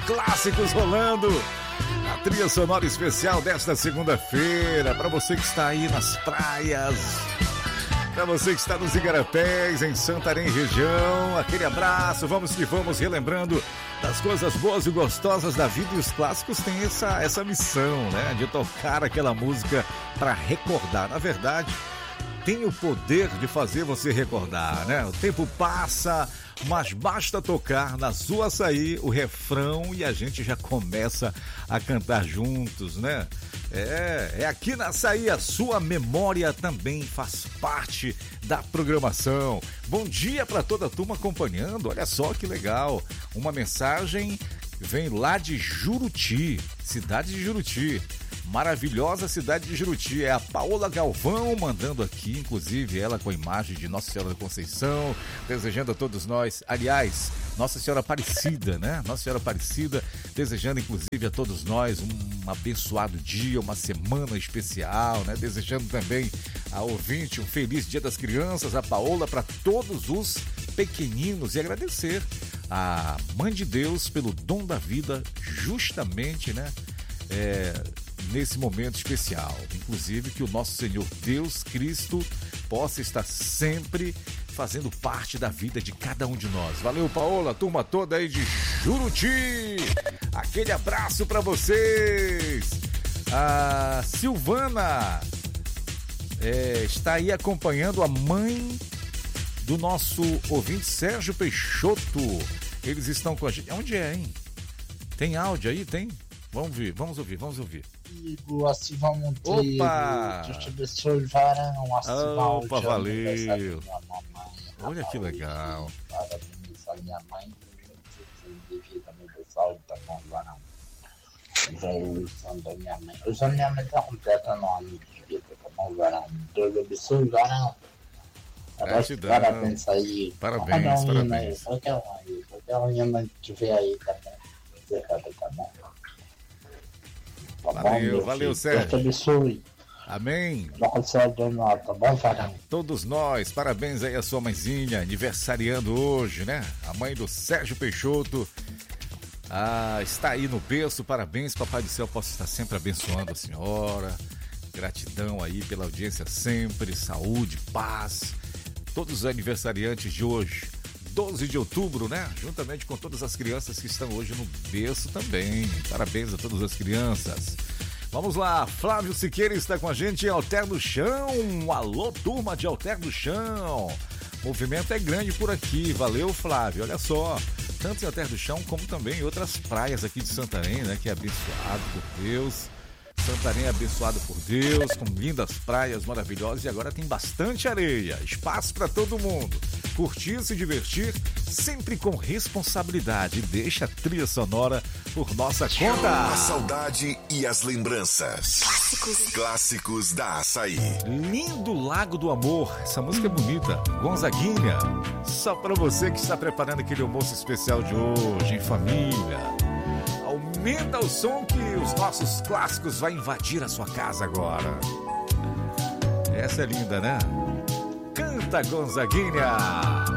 clássicos rolando. A trilha sonora especial desta segunda-feira, para você que está aí nas praias, para você que está nos Igarapés, em Santarém região, aquele abraço, vamos que vamos, relembrando das coisas boas e gostosas da vida. E os clássicos têm essa missão, né, de tocar aquela música para recordar. Na verdade, tem o poder de fazer você recordar, né? O tempo passa, mas basta tocar na sua açaí o refrão e a gente já começa a cantar juntos, né? É aqui na Açaí, a sua memória também faz parte da programação. Bom dia para toda a turma acompanhando, olha só que legal. Uma mensagem vem lá de Juruti, cidade de Juruti. Maravilhosa cidade de Juruti, é a Paola Galvão mandando aqui, inclusive ela com a imagem de Nossa Senhora da Conceição, desejando a todos nós, aliás, Nossa Senhora Aparecida, né? Nossa Senhora Aparecida, desejando inclusive a todos nós um abençoado dia, uma semana especial, né? Desejando também a ouvinte um feliz Dia das Crianças, a Paola, para todos os pequeninos, e agradecer a Mãe de Deus pelo dom da vida, justamente, né? Nesse momento especial, inclusive que o nosso Senhor Deus Cristo possa estar sempre fazendo parte da vida de cada um de nós. Valeu, Paola, turma toda aí de Juruti, aquele abraço para vocês. A Silvana está aí acompanhando a mãe do nosso ouvinte Sérgio Peixoto. Eles estão com a gente. Onde é, hein? Tem áudio aí? Tem? Vamos ouvir. Amigo, Acival Monteiro. Opa! Deus te abençoe, varão. Acival. Opa, valeu. Olha que legal. Parabéns a minha mãe. Devia também pessoal, tá bom, varão. O santo da minha mãe. O santo da minha mãe tá completa no ano de vida, tá bom, varão. Deus abençoe, varão. Parabéns aí. Parabéns. Qualquer um aí tiver aí também. Tá bom? Valeu, Sérgio. Deus te abençoe. Amém. Tá bom, varão? Todos nós, parabéns aí a sua mãezinha, aniversariando hoje, né? A mãe do Sérgio Peixoto. Está aí no berço, parabéns, Papai do Céu possa estar sempre abençoando a senhora. Gratidão aí pela audiência sempre, saúde, paz. Todos os aniversariantes de hoje, 12 de outubro, né? Juntamente com todas as crianças que estão hoje no berço também. Parabéns a todas as crianças. Vamos lá, Flávio Siqueira está com a gente em Alter do Chão. Alô, turma de Alter do Chão. O movimento é grande por aqui. Valeu, Flávio. Olha só, tanto em Alter do Chão como também em outras praias aqui de Santarém, né? Que é abençoado por Deus. Santarém é abençoado por Deus, com lindas praias maravilhosas, e agora tem bastante areia, espaço para todo mundo. Curtir, se divertir, sempre com responsabilidade. Deixa a trilha sonora por nossa conta. A saudade e as lembranças. Clássicos da Açaí. Lindo Lago do Amor, essa música é bonita. Gonzaguinha, só para você que está preparando aquele almoço especial de hoje, em família. Aumenta o som que os nossos clássicos vai invadir a sua casa agora. Essa é linda, né? Canta, Gonzaguinha!